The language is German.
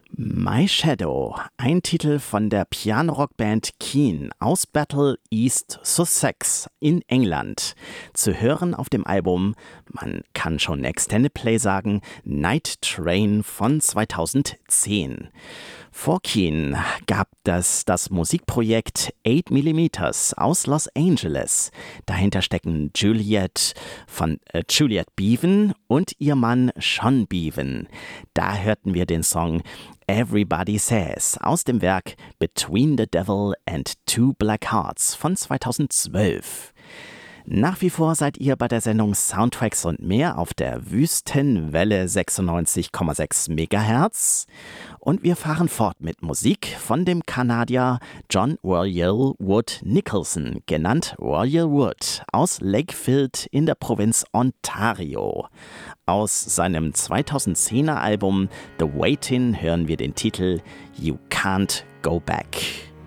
My Shadow, ein Titel von der Piano-Rock-Band Keane aus Battle East Sussex in England. Zu hören auf dem Album, man kann schon Extended Play sagen, Night Train von 2010. Vor Keane gab es das Musikprojekt 8mm aus Los Angeles. Dahinter stecken Juliette Beaven und ihr Mann Sean Beaven. Da hörten wir den Song Everybody Says aus dem Werk Between the Devil and Two Black Hearts von 2012. Nach wie vor seid ihr bei der Sendung Soundtracks und mehr auf der Wüstenwelle 96,6 MHz. Und wir fahren fort mit Musik von dem Kanadier John Royal Wood Nicholson, genannt Royal Wood, aus Lakefield in der Provinz Ontario. Aus seinem 2010er Album The Waiting hören wir den Titel You Can't Go Back.